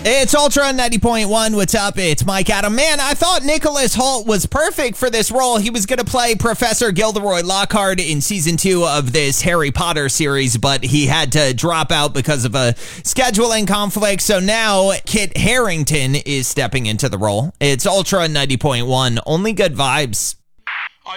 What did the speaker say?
It's Ultra 90.1. What's up? It's Mike Adam. Man, I thought Nicholas Hoult was perfect for this role. He was going to play Professor Gilderoy Lockhart in season 2 of this Harry Potter series, but he had to drop out because of a scheduling conflict. So now Kit Harington is stepping into the role. It's Ultra 90.1. Only good vibes.